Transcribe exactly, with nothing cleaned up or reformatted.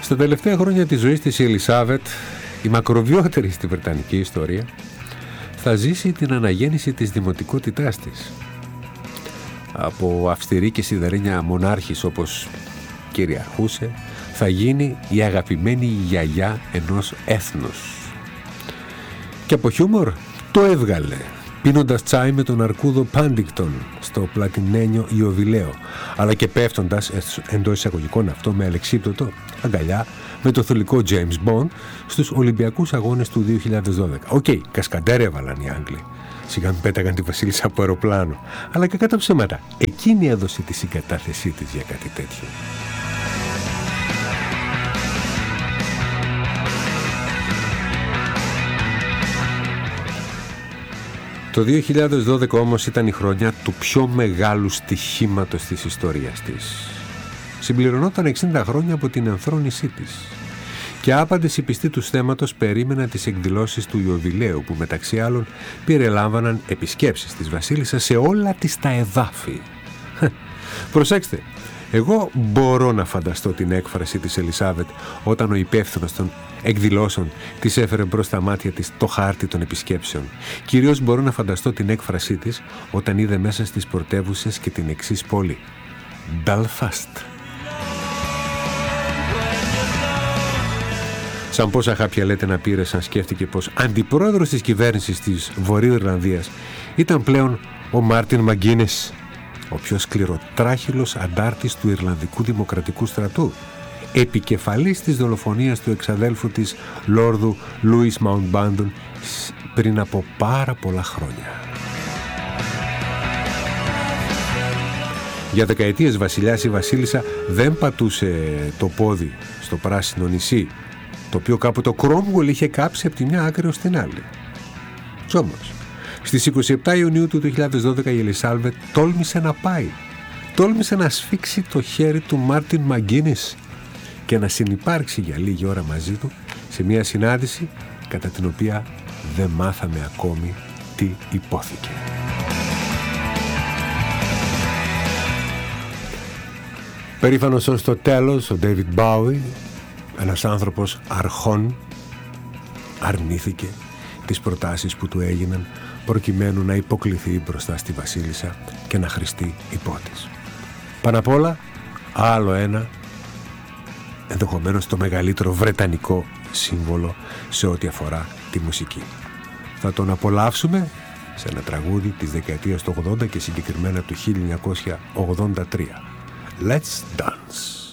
Στα τελευταία χρόνια της ζωής της η Ελισάβετ, η μακροβιότερη στη βρετανική ιστορία, θα ζήσει την αναγέννηση της δημοτικότητάς της. Από αυστηρή και σιδερένια μονάρχης όπως κυριαρχούσε, θα γίνει η αγαπημένη γιαγιά ενός έθνους. Και από χιούμορ το έβγαλε, πίνοντας τσάι με τον αρκούδο Πάντιγκτον στο πλατινένιο Ιωβιλέο, αλλά και πέφτοντας εντός εισαγωγικών αυτό με αλεξίπτωτο αγκαλιά με το θολικό James Bond στους Ολυμπιακούς Αγώνες του δύο χιλιάδες δώδεκα. Οκ, okay, κασκαντέρ έβαλαν οι Άγγλοι. Σιγά μην πέταγαν τη βασίλισσα από αεροπλάνο. Αλλά και κατά ψέματα, εκείνη έδωσε τη συγκατάθεσή της για κάτι τέτοιο. Το δύο χιλιάδες δώδεκα όμως ήταν η χρονιά του πιο μεγάλου στοιχήματος της ιστορίας της. Συμπληρωνόταν εξήντα χρόνια από την ενθρόνησή της. Και άπαντες οι πιστοί του θέματος περίμεναν τις εκδηλώσεις του Ιωβιλέου, που μεταξύ άλλων περιλάμβαναν επισκέψεις της βασίλισσας σε όλα της τα εδάφη. Προσέξτε, εγώ μπορώ να φανταστώ την έκφραση της Ελισάβετ όταν ο υπεύθυνος των εκδηλώσεων της έφερε μπρος στα μάτια της το χάρτη των επισκέψεων. Κυρίως μπορώ να φανταστώ την έκφρασή της όταν είδε μέσα στις πρωτεύουσες και την εξής πόλη: Belfast. Σαν πόσα χάπια λέτε να πήρε σαν σκέφτηκε πως αντιπρόεδρος της κυβέρνησης της Βορείου Ιρλανδίας ήταν πλέον ο Μάρτιν Μαγκίνες, ο πιο σκληροτράχυλος αντάρτης του Ιρλανδικού Δημοκρατικού Στρατού, επικεφαλής της δολοφονίας του εξαδέλφου της Λόρδου Λούις Μαουντμπάντον πριν από πάρα πολλά χρόνια. Για δεκαετίες βασιλιάς ή βασίλισσα δεν πατούσε το πόδι στο πράσινο νησί, το οποίο κάποτε ο Κρόμουελ είχε κάψει από τη μια άκρη ως την άλλη. Κι όμως, στις είκοσι επτά Ιουνίου του δύο χιλιάδες δώδεκα η Ελισάβετ τόλμησε να πάει. Τόλμησε να σφίξει το χέρι του Μάρτιν Μαγκίνης και να συνυπάρξει για λίγη ώρα μαζί του σε μια συνάντηση κατά την οποία δεν μάθαμε ακόμη τι υπόθηκε. Περήφανος ως το τέλος, ο Ντέιβιντ Μπάουι, ένας άνθρωπος αρχών, αρνήθηκε τις προτάσεις που του έγιναν προκειμένου να υποκληθεί μπροστά στη βασίλισσα και να χρηστεί υπότης. Πάνω απ' όλα, άλλο ένα, ενδεχομένως το μεγαλύτερο βρετανικό σύμβολο σε ό,τι αφορά τη μουσική. Θα τον απολαύσουμε σε ένα τραγούδι της δεκαετίας του ογδόντα και συγκεκριμένα του χίλια εννιακόσια ογδόντα τρία. Let's Dance.